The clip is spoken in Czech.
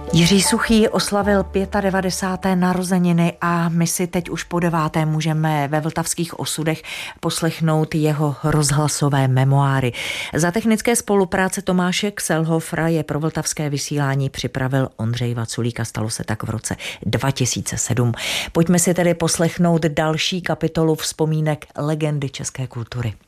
Jiří Suchý oslavil 95. narozeniny a my si teď už po 9. můžeme ve Vltavských osudech poslechnout jeho rozhlasové memoáry. Za technické spolupráce Tomáše Kselhofra je pro vltavské vysílání připravil Ondřej Vaculík a stalo se tak v roce 2007. Pojďme si tedy poslechnout další kapitolu vzpomínek legendy české kultury.